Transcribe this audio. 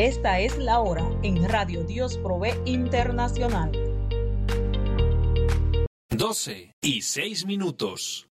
Esta es la hora en Radio Dios Provee Internacional. 12:06.